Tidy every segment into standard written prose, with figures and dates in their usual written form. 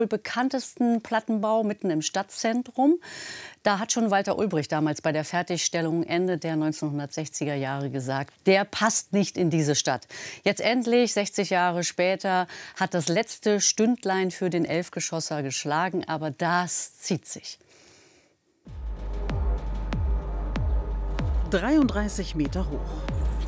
Bekanntesten Plattenbau mitten im Stadtzentrum. Da hat schon Walter Ulbricht damals bei der Fertigstellung Ende der 1960er Jahre gesagt, der passt nicht in diese Stadt. Jetzt endlich, 60 Jahre später, hat das letzte Stündlein für den Elfgeschosser geschlagen, aber das zieht sich. 33 Meter hoch,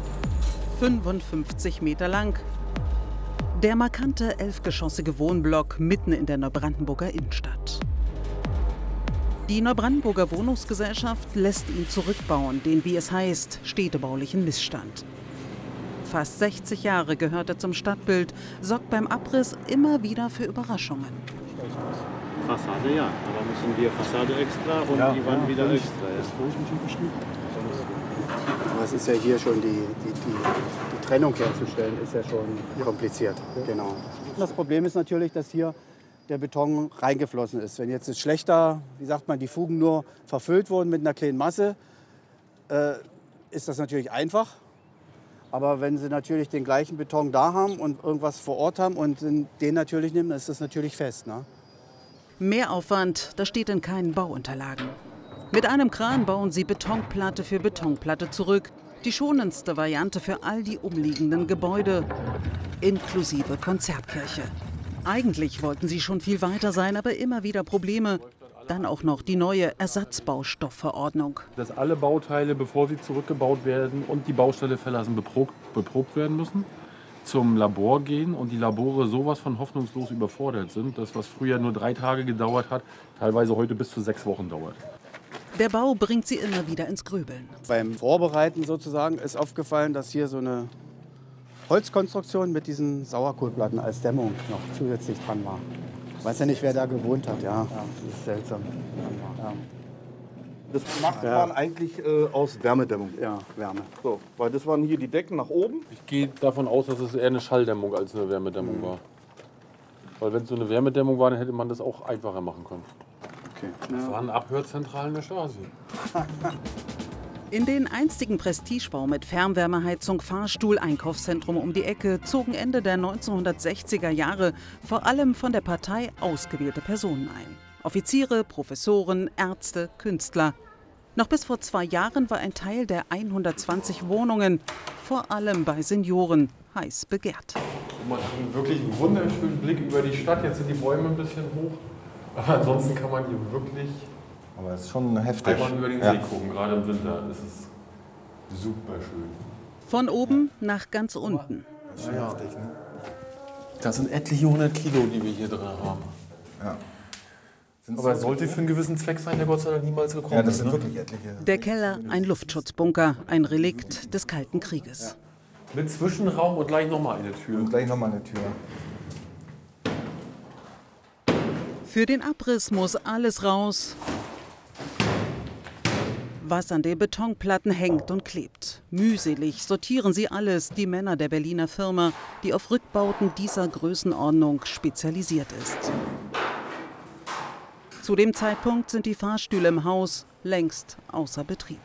55 Meter lang. Der markante elfgeschossige Wohnblock mitten in der Neubrandenburger Innenstadt. Die Neubrandenburger Wohnungsgesellschaft lässt ihn zurückbauen, den, wie es heißt, städtebaulichen Missstand. Fast 60 Jahre gehört er zum Stadtbild, sorgt beim Abriss immer wieder für Überraschungen. Fassade ja, aber müssen wir Fassade extra und ja, die Wand wieder extra. Aber es ist ja hier schon die Trennung herzustellen, ist ja schon kompliziert. Genau. Das Problem ist natürlich, dass hier der Beton reingeflossen ist. Wenn jetzt schlechter, wie sagt man, die Fugen nur verfüllt wurden mit einer kleinen Masse, ist das natürlich einfach. Aber wenn Sie natürlich den gleichen Beton da haben und irgendwas vor Ort haben und den natürlich nehmen, dann ist das natürlich fest. Ne? Mehraufwand, das steht in keinen Bauunterlagen. Mit einem Kran bauen sie Betonplatte für Betonplatte zurück. Die schonendste Variante für all die umliegenden Gebäude, inklusive Konzertkirche. Eigentlich wollten sie schon viel weiter sein, aber immer wieder Probleme. Dann auch noch die neue Ersatzbaustoffverordnung. Dass alle Bauteile, bevor sie zurückgebaut werden und die Baustelle verlassen, beprobt werden müssen, zum Labor gehen und die Labore sowas von hoffnungslos überfordert sind, dass was früher nur 3 Tage gedauert hat, teilweise heute bis zu 6 Wochen dauert. Der Bau bringt sie immer wieder ins Grübeln. Beim Vorbereiten sozusagen ist aufgefallen, dass hier so eine Holzkonstruktion mit diesen Sauerkohlplatten als Dämmung noch zusätzlich dran war. Ich weiß ja nicht, wer da gewohnt hat. Ja, das ist seltsam. Ja. Das macht man eigentlich aus Wärmedämmung. Ja, Wärme. So, weil das waren hier die Decken nach oben. Ich gehe davon aus, dass es eher eine Schalldämmung als eine Wärmedämmung war. Weil wenn es so eine Wärmedämmung war, dann hätte man das auch einfacher machen können. Okay. Das waren Abhörzentralen der Stasi. In den einstigen Prestigebau mit Fernwärmeheizung, Fahrstuhl, Einkaufszentrum um die Ecke zogen Ende der 1960er Jahre vor allem von der Partei ausgewählte Personen ein. Offiziere, Professoren, Ärzte, Künstler. Noch bis vor 2 Jahren war ein Teil der 120 Wohnungen, vor allem bei Senioren, heiß begehrt. Man hat wirklich einen wunderschönen Blick über die Stadt. Jetzt sind die Bäume ein bisschen hoch. Aber ansonsten kann man hier wirklich aber es ist schon heftig. Einmal über den See gucken, gerade im Winter. Das ist super schön. Von oben nach ganz unten. Das ist schon heftig, ne? Das sind etliche 100 Kilo, die wir hier drin haben. Ja. Aber es sollte für einen gewissen Zweck sein, der Gott sei Dank niemals gekommen ist. Ja, das sind wirklich etliche. Der Keller, ein Luftschutzbunker, ein Relikt des Kalten Krieges. Mit Zwischenraum und gleich nochmal eine Tür. Und gleich nochmal eine Tür. Für den Abriss muss alles raus, was an den Betonplatten hängt und klebt. Mühselig sortieren sie alles, die Männer der Berliner Firma, die auf Rückbauten dieser Größenordnung spezialisiert ist. Zu dem Zeitpunkt sind die Fahrstühle im Haus längst außer Betrieb.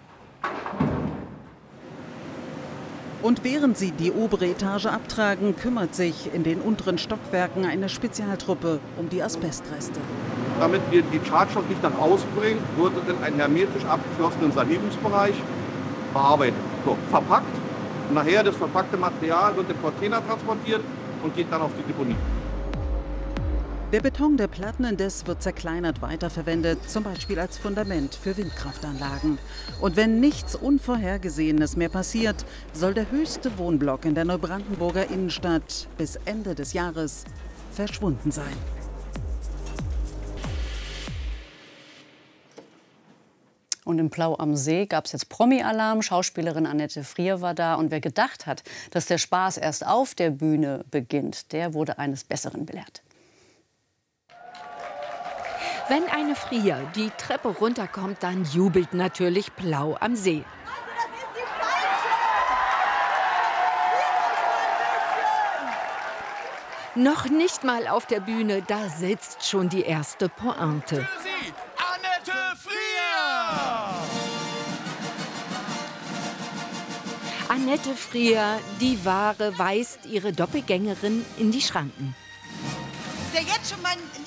Und während sie die obere Etage abtragen, kümmert sich in den unteren Stockwerken eine Spezialtruppe um die Asbestreste. Damit wir die Schadstoffe nicht nach außen bringen, wurde in einen hermetisch abgeschlossenen Sanierungsbereich bearbeitet. So, verpackt. Und nachher das verpackte Material wird in Container transportiert und geht dann auf die Deponie. Der Beton der Platten indes wird zerkleinert weiterverwendet, zum Beispiel als Fundament für Windkraftanlagen. Und wenn nichts Unvorhergesehenes mehr passiert, soll der höchste Wohnblock in der Neubrandenburger Innenstadt bis Ende des Jahres verschwunden sein. Und in Plau am See gab es jetzt Promi-Alarm. Schauspielerin Annette Frier war da. Und wer gedacht hat, dass der Spaß erst auf der Bühne beginnt, der wurde eines Besseren belehrt. Wenn eine Frier die Treppe runterkommt, dann jubelt natürlich Plau am See. Noch nicht mal auf der Bühne, da sitzt schon die erste Pointe. Für Sie, Annette Frier! Annette Frier, die Wahre, weist ihre Doppelgängerin in die Schranken. Ist ja jetzt schon mein